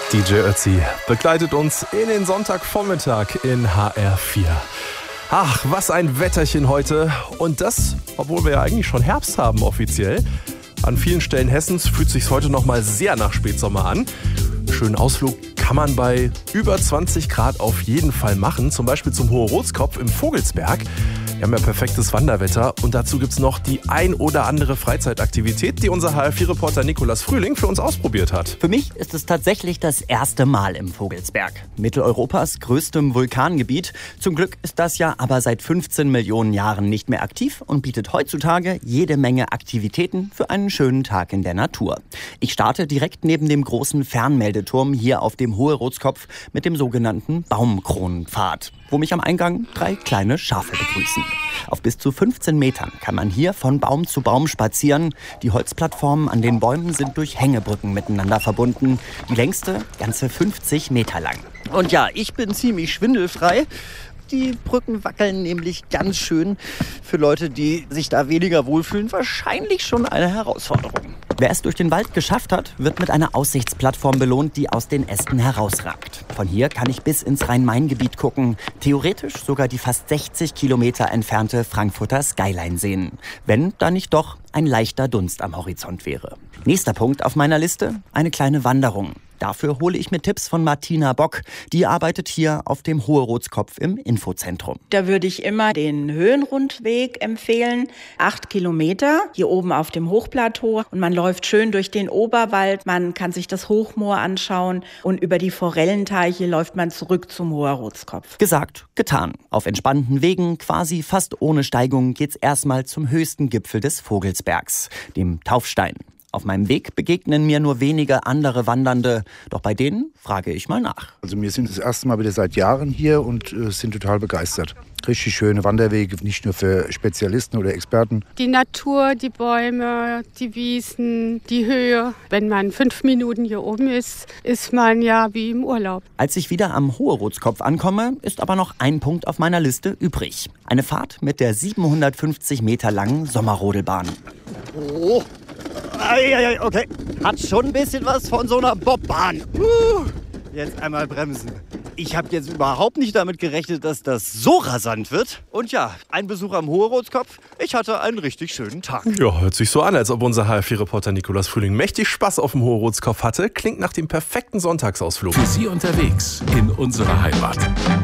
DJ Ötzi begleitet uns in den Sonntagvormittag in HR4. Ach, was ein Wetterchen heute. Und das, obwohl wir ja eigentlich schon Herbst haben offiziell. An vielen Stellen Hessens fühlt es sich heute noch mal sehr nach Spätsommer an. Schönen Ausflug kann man bei über 20 Grad auf jeden Fall machen. Zum Beispiel zum Hohe-Rotskopf im Vogelsberg. Wir haben ja perfektes Wanderwetter und dazu gibt es noch die ein oder andere Freizeitaktivität, die unser HR4-Reporter Nicolas Frühling für uns ausprobiert hat. Für mich ist es tatsächlich das erste Mal im Vogelsberg. Mitteleuropas größtem Vulkangebiet. Zum Glück ist das ja aber seit 15 Millionen Jahren nicht mehr aktiv und bietet heutzutage jede Menge Aktivitäten für einen schönen Tag in der Natur. Ich starte direkt neben dem großen Fernmeldeturm hier auf dem Hohe-Rotskopf mit dem sogenannten Baumkronenpfad, wo mich am Eingang 3 kleine Schafe begrüßen. Auf bis zu 15 Metern kann man hier von Baum zu Baum spazieren. Die Holzplattformen an den Bäumen sind durch Hängebrücken miteinander verbunden. Die längste ganze 50 Meter lang. Und ja, ich bin ziemlich schwindelfrei. Die Brücken wackeln nämlich ganz schön. Für Leute, die sich da weniger wohlfühlen, wahrscheinlich schon eine Herausforderung. Wer es durch den Wald geschafft hat, wird mit einer Aussichtsplattform belohnt, die aus den Ästen herausragt. Von hier kann ich bis ins Rhein-Main-Gebiet gucken. Theoretisch sogar die fast 60 Kilometer entfernte Frankfurter Skyline sehen. Wenn da nicht doch ein leichter Dunst am Horizont wäre. Nächster Punkt auf meiner Liste: eine kleine Wanderung. Dafür hole ich mir Tipps von Martina Bock. Die arbeitet hier auf dem Hohe-Rotskopf im Infozentrum. Da würde ich immer den Höhenrundweg empfehlen. 8 Kilometer hier oben auf dem Hochplateau. Und man läuft schön durch den Oberwald. Man kann sich das Hochmoor anschauen. Und über die Forellenteiche läuft man zurück zum Hohe-Rotskopf. Gesagt, getan. Auf entspannten Wegen, quasi fast ohne Steigung, geht's erstmal zum höchsten Gipfel des Vogelsbergs, dem Taufstein. Auf meinem Weg begegnen mir nur wenige andere Wandernde, doch bei denen frage ich mal nach. Also wir sind das erste Mal wieder seit Jahren hier und sind total begeistert. Richtig schöne Wanderwege, nicht nur für Spezialisten oder Experten. Die Natur, die Bäume, die Wiesen, die Höhe. Wenn man 5 Minuten hier oben ist, ist man ja wie im Urlaub. Als ich wieder am Hohe-Rotskopf ankomme, ist aber noch ein Punkt auf meiner Liste übrig. Eine Fahrt mit der 750 Meter langen Sommerrodelbahn. Oh, okay. Hat schon ein bisschen was von so einer Bobbahn. Jetzt einmal bremsen. Ich habe jetzt überhaupt nicht damit gerechnet, dass das so rasant wird. Und ja, ein Besuch am Hohe-Rotskopf. Ich hatte einen richtig schönen Tag. Ja, hört sich so an, als ob unser HR4-Reporter Nicolas Frühling mächtig Spaß auf dem Hohe-Rotskopf hatte. Klingt nach dem perfekten Sonntagsausflug. Für Sie unterwegs in unserer Heimat.